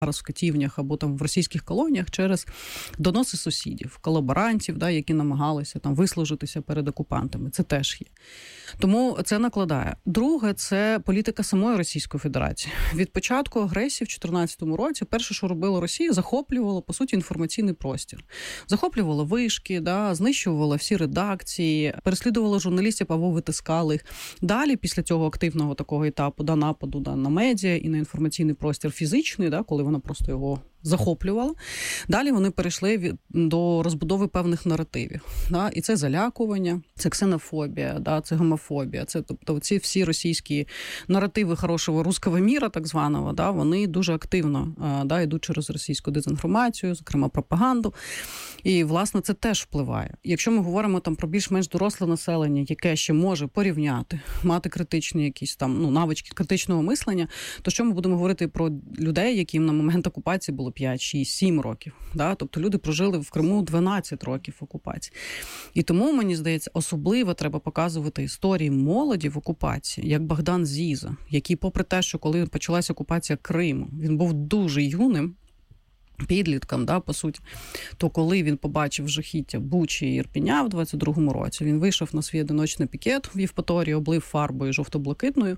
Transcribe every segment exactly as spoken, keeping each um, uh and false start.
зараз в катівнях або там в російських колоніях через доноси сусідів, колаборантів, да, які намагалися там вислужитися перед окупантами. Це теж є. Тому це накладає. Друге, це політика самої Російської Федерації. Від початку агресії в дві тисячі чотирнадцятому році перше, що робила Росія, захоплювала, по суті, інформаційний простір. Захоплювала вишки, да, знищувала всі редакції, переслідувала журналістів або витискали їх. Далі, після цього активного такого етапу, да, нападу да, на медіа і на інформаційний простір фізичний, да, коли вона просто його захоплювала. Далі вони перейшли від, до розбудови певних наративів. Да? І це залякування, це ксенофобія, да? Це гомофобія. Це, тобто, ці всі російські наративи хорошого русского міра, так званого, да? Вони дуже активно да, йдуть через російську дезінформацію, зокрема пропаганду. І, власне, це теж впливає. Якщо ми говоримо там про більш-менш доросле населення, яке ще може порівняти, мати критичні якісь там, ну, навички критичного мислення, то що ми будемо говорити про людей, яким на момент окупації було п'ять, шість, сім років. Да? Тобто люди прожили в Криму дванадцять років окупації. І тому, мені здається, особливо треба показувати історії молоді в окупації, як Богдан Зіза, який, попри те, що коли почалася окупація Криму, він був дуже юним, підлітком, да, по суті, то коли він побачив жахіття Бучі і Ірпеня в двадцять другому році, він вийшов на свій одиночний пікет в Євпаторії, облив фарбою жовто-блакитною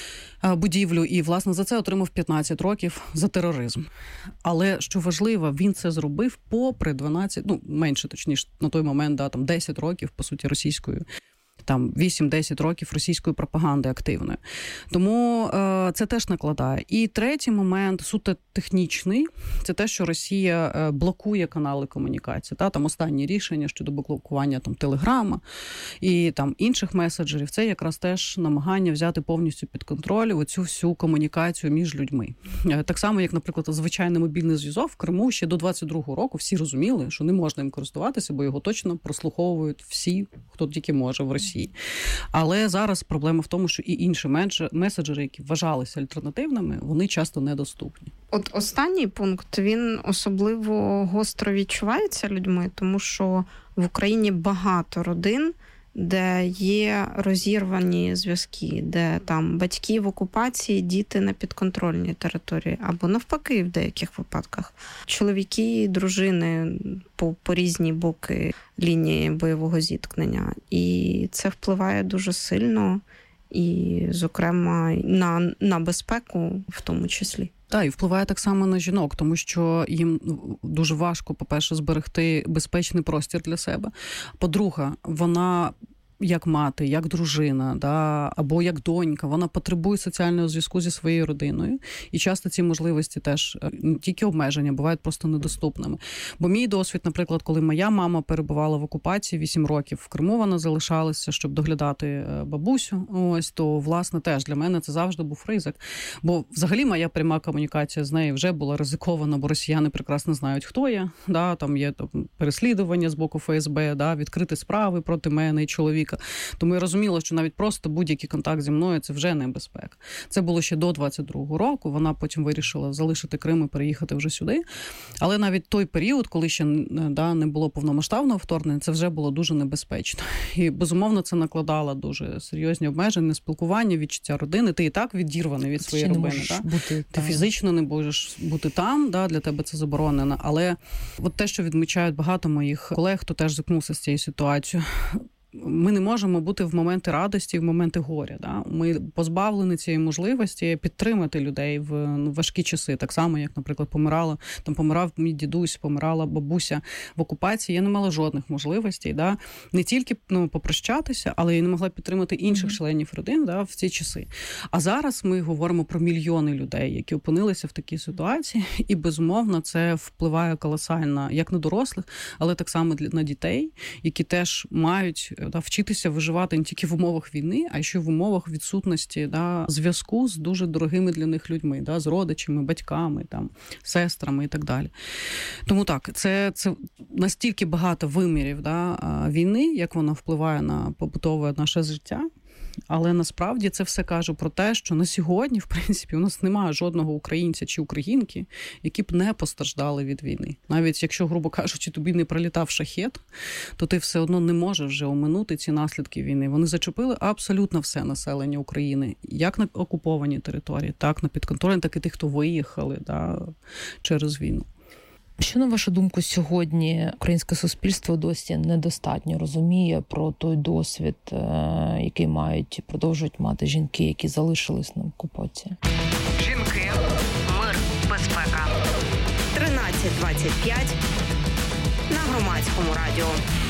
будівлю і, власне, за це отримав п'ятнадцять років за тероризм. Але, що важливо, він це зробив попри дванадцять, ну, менше, точніше, на той момент, да, там десять років, по суті, російською, там вісім-десять років російської пропаганди активної. Тому е, це теж накладає. І третій момент, суто технічний, це те, що Росія е, блокує канали комунікації. Та? Там останні рішення щодо блокування там, Телеграма і там, інших меседжерів. Це якраз теж намагання взяти повністю під контроль оцю всю комунікацію між людьми. Е, так само, як, наприклад, звичайний мобільний зв'язок в Криму ще до двадцять другого року всі розуміли, що не можна їм користуватися, бо його точно прослуховують всі, хто тільки може в Росії. Але зараз проблема в тому, що і інші меседжери, які вважалися альтернативними, вони часто недоступні. От останній пункт, він особливо гостро відчувається людьми, тому що в Україні багато родин, де є розірвані зв'язки, де там батьки в окупації, діти на підконтрольній території, або навпаки в деяких випадках. Чоловіки, дружини по, по різні боки лінії бойового зіткнення. І це впливає дуже сильно, і, зокрема, на, на безпеку в тому числі. Так, і впливає так само на жінок, тому що їм дуже важко, по-перше, зберегти безпечний простір для себе. По-друге, вона як мати, як дружина, да, або як донька, вона потребує соціального зв'язку зі своєю родиною. І часто ці можливості теж, не тільки обмеження, бувають просто недоступними. Бо мій досвід, наприклад, коли моя мама перебувала в окупації вісім років, в Криму вона залишалася, щоб доглядати бабусю, ось, то, власне, теж для мене це завжди був ризик. Бо взагалі моя пряма комунікація з нею вже була ризикована, бо росіяни прекрасно знають, хто я, да, там є там, переслідування з боку Ф С Б, да, відкриті справи проти мене і чоловіка. Тому я розуміла, що навіть просто будь-який контакт зі мною – це вже небезпека. Це було ще до двадцять другого року, вона потім вирішила залишити Крим і переїхати вже сюди. Але навіть той період, коли ще да, не було повномасштабного вторгнення, це вже було дуже небезпечно. І, безумовно, це накладало дуже серйозні обмеження, спілкування, відчуття родини. Ти і так відірваний від своєї родини. Да? Бути, ти фізично не можеш бути там, да, для тебе це заборонено. Але от те, що відмічають багато моїх колег, хто теж зіткнувся з цією ситуацією, ми не можемо бути в моменти радості, в моменти горя. Да? Ми позбавлені цієї можливості підтримати людей в важкі часи. Так само, як, наприклад, помирала, там помирав мій дідусь, помирала бабуся в окупації. Я не мала жодних можливостей. Да? Не тільки ну, попрощатися, але й не могла підтримати інших mm-hmm. членів родин да, в ці часи. А зараз ми говоримо про мільйони людей, які опинилися в такій ситуації. І, безумовно, це впливає колосально як на дорослих, але так само на дітей, які теж мають да, вчитися виживати не тільки в умовах війни, а й ще в умовах відсутності да, зв'язку з дуже дорогими для них людьми, да, з родичами, батьками, там, сестрами і так далі. Тому так, це, це настільки багато вимірів да, війни, як вона впливає на побутове наше життя. Але насправді це все каже про те, що на сьогодні, в принципі, у нас немає жодного українця чи українки, які б не постраждали від війни. Навіть якщо, грубо кажучи, тобі не прилітав шахет, то ти все одно не можеш вже оминути ці наслідки війни. Вони зачепили абсолютно все населення України, як на окупованій території, так на підконтрольній, так і тих, хто виїхали да, через війну. Що, на вашу думку, сьогодні українське суспільство досі недостатньо розуміє про той досвід, який мають і продовжують мати жінки, які залишились на окупації? Жінки, мир, безпека. тринадцять двадцять п'ять на Громадському радіо.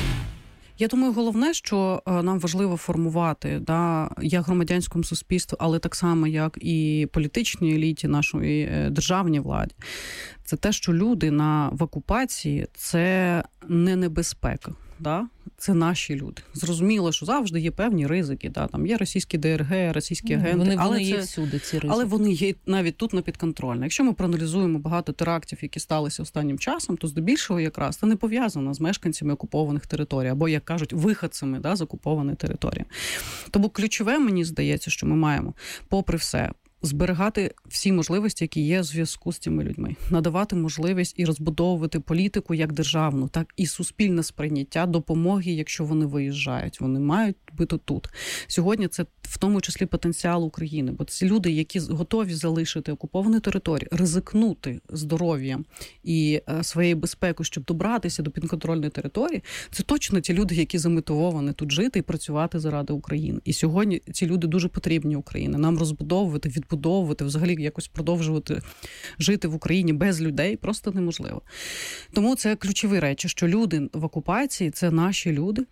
Я думаю, головне, що нам важливо формувати, да, як громадянському суспільству, але так само, як і політичній еліті нашої державній владі, це те, що люди на в окупації – це не небезпека. Да? Це наші люди. Зрозуміло, що завжди є певні ризики. Да? Там є російські ДРГ, російські агенти. Вони, але вони це, є всюди, ці ризики. Але вони є навіть тут на підконтрольно. Якщо ми проаналізуємо багато терактів, які сталися останнім часом, то здебільшого якраз це не пов'язано з мешканцями окупованих територій, або, як кажуть, виходцями да, з окупованої території. Тому ключове, мені здається, що ми маємо, попри все, зберігати всі можливості, які є в зв'язку з цими людьми, надавати можливість і розбудовувати політику як державну, так і суспільне сприйняття допомоги, якщо вони виїжджають. Вони мають бути тут. Сьогодні це в тому числі потенціал України, бо ці люди, які готові залишити окуповану територію, ризикнути здоров'ям і своєю безпекою, щоб добратися до підконтрольної території, це точно ті люди, які замотивовані тут жити і працювати заради України. І сьогодні ці люди дуже потрібні Україні. Нам розбудовувати, відбудовувати, взагалі якось продовжувати жити в Україні без людей просто неможливо. Тому це ключові речі, що люди в окупації – це наші люди,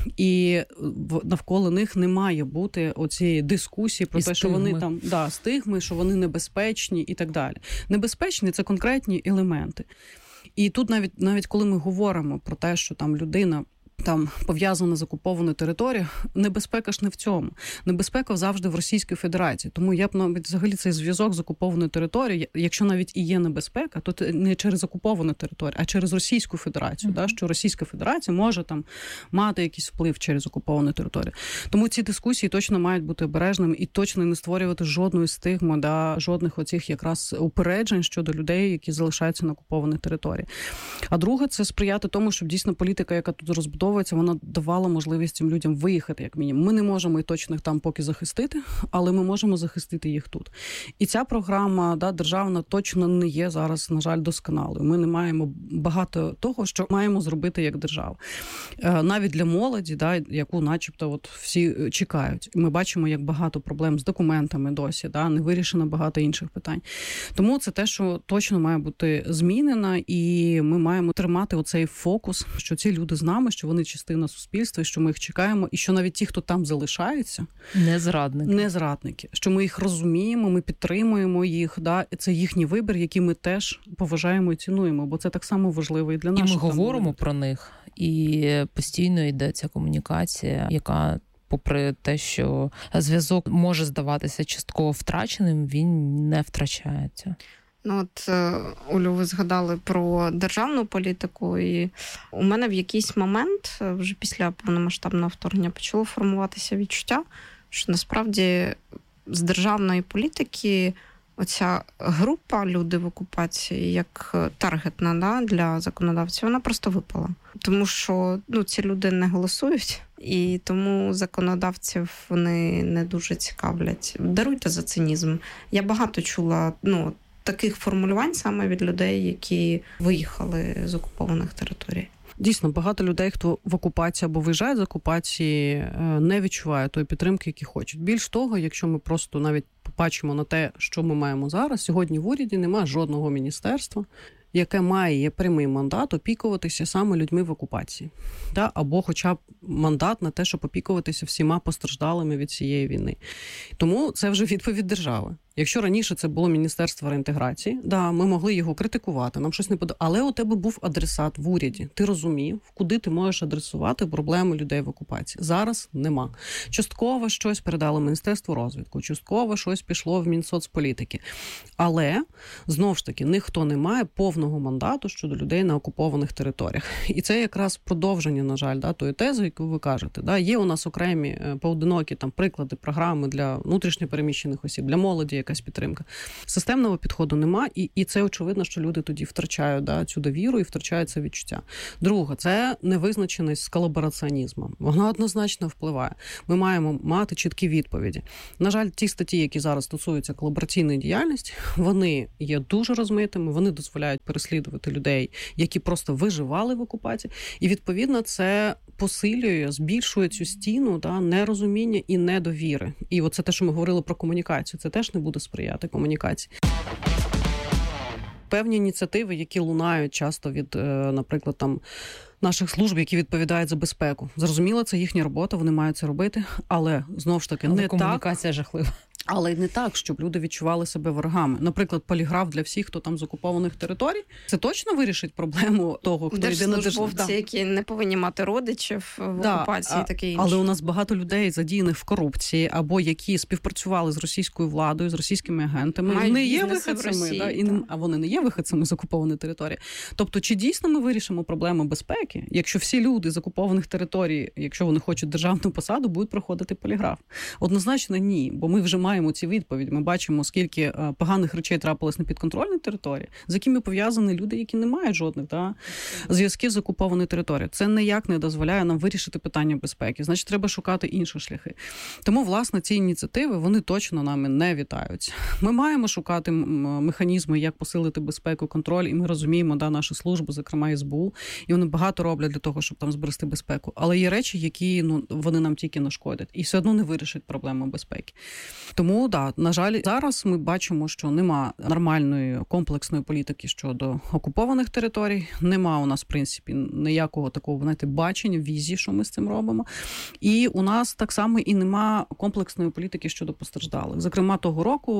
і навколо них не має бути оцієї дискусії про і те, стигми. Що вони там, да, стигми, що вони небезпечні і так далі. Небезпечні – це конкретні елементи. І тут навіть, навіть коли ми говоримо про те, що там людина там пов'язана з окупованою територією, небезпека ж не в цьому. Небезпека завжди в Російській Федерації. Тому я б навіть взагалі цей зв'язок з окупованою територією, якщо навіть і є небезпека, то не через окуповану територію, а через Російську Федерацію, mm-hmm. да, що Російська Федерація може там мати якийсь вплив через окуповану територію. Тому ці дискусії точно мають бути обережними і точно не створювати жодної стигми, да, жодних оцих якраз упереджень щодо людей, які залишаються на окупованій території. А друге, це сприяти тому, щоб дійсно політика, яка тут розбудовується, вона давала можливість цим людям виїхати, як мінімум. Ми не можемо і точно їх там поки захистити, але ми можемо захистити їх тут. І ця програма да, державна точно не є зараз, на жаль, досконалою. Ми не маємо багато того, що маємо зробити як держава. Навіть для молоді, да, яку начебто от всі чекають. Ми бачимо, як багато проблем з документами досі, да, не вирішено багато інших питань. Тому це те, що точно має бути змінено, і ми маємо тримати оцей фокус, що ці люди з нами, що вони частина суспільства, що ми їх чекаємо, і що навіть ті, хто там залишаються, не зрадники. Не зрадники. Що ми їх розуміємо, ми підтримуємо їх, да, це їхній вибір, який ми теж поважаємо і цінуємо, бо це так само важливо і для наших. І ми говоримо людей. Про них, і постійно йде ця комунікація, яка попри те, що зв'язок може здаватися частково втраченим, він не втрачається. Ну от, Олю, ви згадали про державну політику, і у мене в якийсь момент, вже після повномасштабного вторгнення, почало формуватися відчуття, що насправді з державної політики оця група люди в окупації, як таргетна да, для законодавців, вона просто випала. Тому що ну, ці люди не голосують, і тому законодавців вони не дуже цікавлять. Даруйте за цинізм. Я багато чула, ну, таких формулювань саме від людей, які виїхали з окупованих територій. Дійсно, багато людей, хто в окупації або виїжджають з окупації, не відчуває тої підтримки, які хочуть. Більш того, якщо ми просто навіть побачимо на те, що ми маємо зараз, сьогодні в уряді немає жодного міністерства, яке має прямий мандат опікуватися саме людьми в окупації. Да? Або хоча б мандат на те, щоб опікуватися всіма постраждалими від цієї війни. Тому це вже відповідь держави. Якщо раніше це було Міністерство реінтеграції, да, ми могли його критикувати, нам щось не подобалося, але у тебе був адресат в уряді. Ти розумів, куди ти можеш адресувати проблеми людей в окупації. Зараз нема. Частково щось передало Міністерству розвитку, частково щось пішло в Мінсоцполітики. Але, знову ж таки, ніхто не має повного повного мандату щодо людей на окупованих територіях. І це якраз продовження, на жаль, да, тої тези, яку ви кажете. Да. Є у нас окремі поодинокі там приклади, програми для внутрішньопереміщених осіб, для молоді якась підтримка. Системного підходу нема, і, і це очевидно, що люди тоді втрачають, да, цю довіру і втрачають це відчуття. Друге, це невизначеність з колабораціонізмом. Вона однозначно впливає. Ми маємо мати чіткі відповіді. На жаль, ті статті, які зараз стосуються колабораційної діяльності, вони є дуже розмитими, вони дозволяють переслідувати людей, які просто виживали в окупації. І, відповідно, це посилює, збільшує цю стіну, да, нерозуміння і недовіри. І оце те, що ми говорили про комунікацію, це теж не буде сприяти комунікації. Певні ініціативи, які лунають часто від, наприклад, там, наших служб, які відповідають за безпеку. Зрозуміло, це їхня робота, вони мають це робити, але, знову ж таки, але не комунікація так, жахлива. Але не так, щоб люди відчували себе ворогами. Наприклад, поліграф для всіх, хто там з окупованих територій, це точно вирішить проблему того, хто йде на державу. Да. Які не повинні мати родичів в да, окупації а, і таке інше. Але у нас багато людей задіяних в корупції, або які співпрацювали з російською владою, з російськими агентами. Мають вони є виходцями, Росії, да, і, а вони не є виходцями з окупованої території. Тобто, чи дійсно ми вирішимо проблему безпеки, якщо всі люди з окупованих територій, якщо вони хочуть державну посаду, будуть проходити поліграф? Однозначно ні, бо ми вже маємо ці відповіді. Ми бачимо, скільки поганих речей трапилось на підконтрольній території, з якими пов'язані люди, які не мають жодних да, зв'язків з окупованою територією. Це ніяк не дозволяє нам вирішити питання безпеки. Значить, треба шукати інші шляхи. Тому, власне, ці ініціативи, вони точно нами не вітаються. Ми маємо шукати механізми, як посилити безпеку, контроль, і ми розуміємо, да, наші служби, зокрема ес бе у, і вони багато роблять для того, щоб там зберегти безпеку. Але є речі, які, ну, вони нам тільки нашкодять. І все одно не вирішать проблему безпеки. Тому, да, на жаль, зараз ми бачимо, що нема нормальної комплексної політики щодо окупованих територій, нема у нас, в принципі, ніякого такого, знаєте, бачення, візії, що ми з цим робимо. І у нас так само і нема комплексної політики щодо постраждалих. Зокрема, того року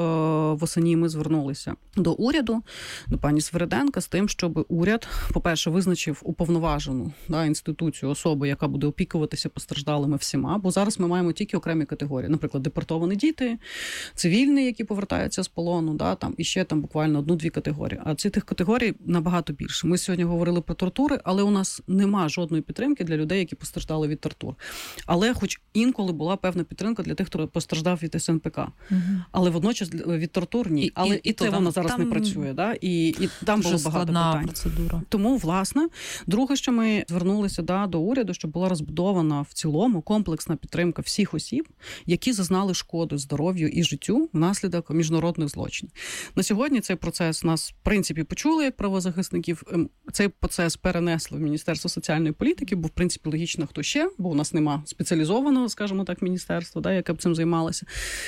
восені ми звернулися до уряду, до пані Свериденка, з тим, щоб уряд, по-перше, визначив уповноважену да, інституцію, особу, яка буде опікуватися постраждалими всіма, бо зараз ми маємо тільки окремі категорії. Наприклад, депортовані діти, цивільні, які повертаються з полону, да, там, і ще там буквально одну-дві категорії. А цих категорій набагато більше. Ми сьогодні говорили про тортури, але у нас нема жодної підтримки для людей, які постраждали від тортур. Але хоч інколи була певна підтримка для тих, хто постраждав від ес ен пе ка. Угу. Але водночас від тортур ні. І, але і, і, і це воно зараз там не працює. Да? І, і там було багато питань. Процедура. Тому, власне, друге, що ми звернулися да, до уряду, щоб була розбудована в цілому комплексна підтримка всіх осіб, які зазнали шкоди здоров'ю і життю внаслідок міжнародних злочинів. На сьогодні цей процес нас, в принципі, почули як правозахисників. Цей процес перенесли в Міністерство соціальної політики, бо, в принципі, логічно, хто ще, бо у нас нема спеціалізованого, скажімо так, міністерства, да, яке б цим займалося.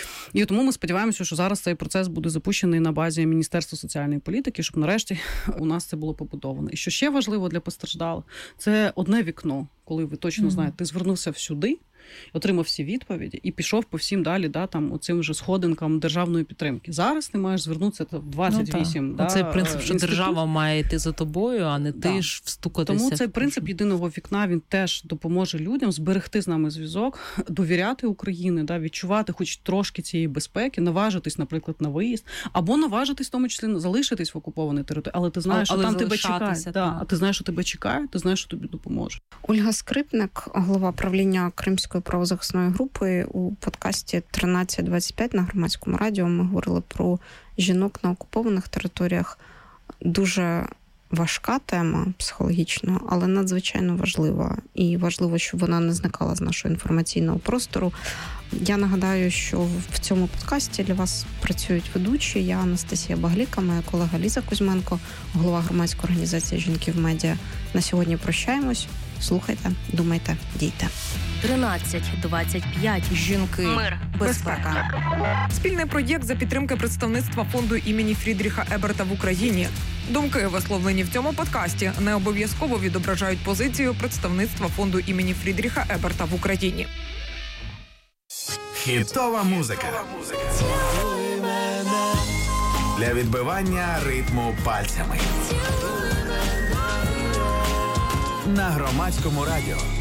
І тому ми сподіваємося, що зараз цей процес буде запущений на базі Міністерства соціальної політики, щоб нарешті у нас це було побудовано. І що ще важливо для постраждалих, це одне вікно, коли ви точно mm-hmm. знаєте, ти звернувся всюди, отримав всі відповіді і пішов по всім далі, да, там, оцим вже сходинкам державної підтримки. Зараз ти маєш звернутися в двадцять вісім. Ну, да, да, цей принцип, що інститут. Держава має йти за тобою, а не да. ти ж встукатися. Тому цей принцип єдиного вікна, він теж допоможе людям зберегти з нами зв'язок, довіряти Україні, да, відчувати хоч трошки цієї безпеки, наважитись, наприклад, на виїзд, або наважитись, в тому числі, залишитись в окупованій території, але ти знаєш, але, що там тебе чекають. Да, а ти знаєш, що тебе чекають, ти знаєш, що тобі допоможе. Ольга Скрипник, голова правління Кримської правозахисної групи, у подкасті тринадцять двадцять п'ять на Громадському радіо ми говорили про жінок на окупованих територіях. Дуже важка тема психологічно, але надзвичайно важлива. І важливо, щоб вона не зникала з нашого інформаційного простору. Я нагадаю, що в цьому подкасті для вас працюють ведучі. Я Анастасія Багліка, моя колега Ліза Кузьменко, голова громадської організації «Жінки в медіа». На сьогодні прощаємось. Слухайте, думайте, дійте. тринадцять двадцять п'ять. Жінки. Мир. Безпека. Спільний проєкт за підтримки представництва фонду імені Фрідріха Еберта в Україні. Думки, висловлені в цьому подкасті, не обов'язково відображають позицію представництва фонду імені Фрідріха Еберта в Україні. Хітова музика. Для відбивання ритму пальцями. На Громадському радіо.